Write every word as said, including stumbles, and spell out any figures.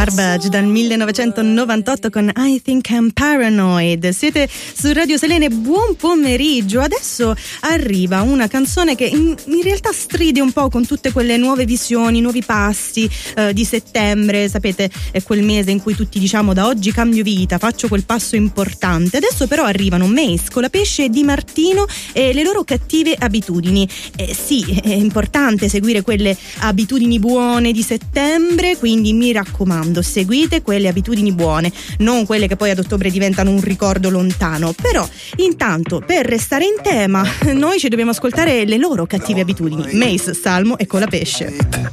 Garbage dal millenovecentonovantotto con I Think I'm Paranoid. Siete su Radio Selene, buon pomeriggio. Adesso arriva una canzone che in, in realtà stride un po' con tutte quelle nuove visioni, nuovi passi eh, di settembre. Sapete, è quel mese in cui tutti diciamo da oggi cambio vita, faccio quel passo importante. Adesso però arrivano Mace, Colapesce e Di Martino e le loro cattive abitudini. Eh, sì, è importante seguire quelle abitudini buone di settembre, quindi mi raccomando, seguite quelle abitudini buone, non quelle che poi ad ottobre diventano un ricordo lontano. Però intanto, per restare in tema, noi ci dobbiamo ascoltare le loro cattive abitudini, Mace, Salmo e Colapesce.